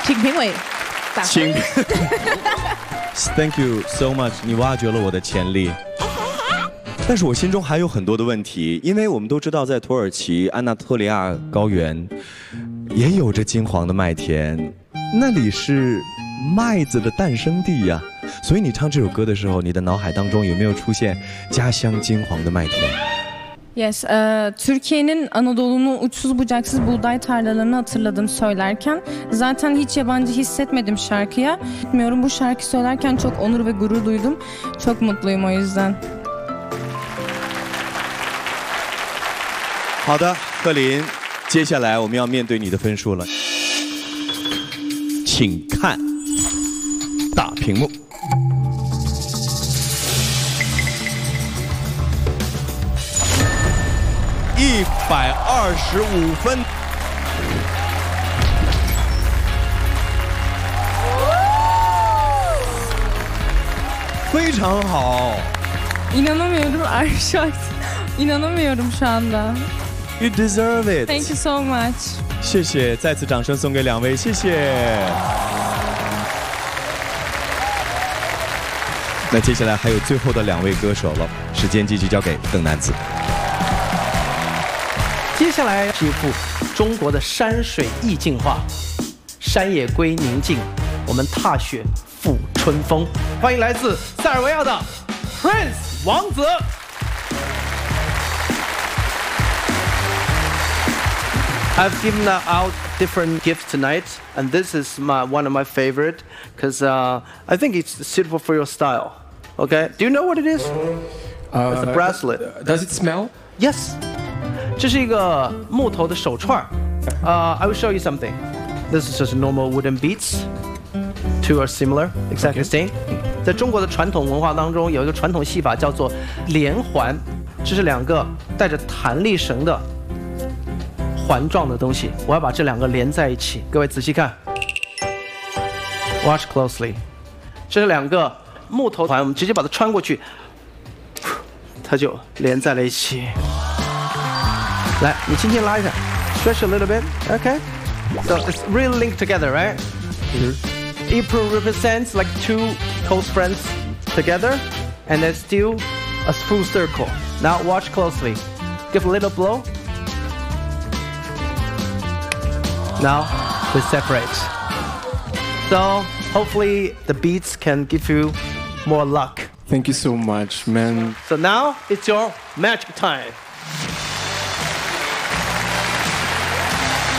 请评委打请，Thank you so much， 你挖掘了我的潜力。但是我心中还有很多的问题，因为我们都知道，在土耳其安纳托利亚高原，也有着金黄的麦田，那里是麦子的诞生地呀。所以你唱这首歌的时候，你的脑海当中有没有出现家乡金黄的麦田？ Yes, Türkiye'nin Anadolu'nun uçsuz bucaksız buğday tarlalarını hatırladım söylerken. Zaten hiç yabancı hissetmedim şarkıya. Bilmiyorum, bu şarkı söylerken çok onur ve gurur duydum. Çok mutluyum o yüzden. 好的，贺林，接下来我们要面对你的分数了，请看大屏幕。 125分，非常好。 İnanamıyorum Arşak. İnanamıyorum şu anda. You deserve it. Thank you so much. 谢谢，再次掌声送给两位，谢谢。那接下来还有最后的2位歌手了，时间继续交给邓男子。 接下来是一幅中国的山水意境画，山野归宁静，我们踏雪赴春风。欢迎来自塞尔维亚的 Prince 王子。I've given out different gifts tonight, and this is one of my favorite because I think it's suitable for your style. Okay, do you know what it is? It's a bracelet. Does it smell? Yes. 这是一个木头的手串I will show you something. This is just normal wooden beads. Two are similar, exactly the same. 在中国的传统文化当中，有一个传统戏法叫做连环，这是2个带着弹力绳的环状的东西。我要把这2个连在一起，各位仔细看 ，Watch closely。这是2个木头环，我们直接把它穿过去，它就连在了一起。 来，你轻轻拉一下 ，stretch a little bit, okay? So it's really linked together, right? It represents like 2 close friends together, and then still a full circle. Now watch closely. Give a little blow. Now we separate. So hopefully the beats can give you more luck. Thank you so much, man. So now it's your magic time.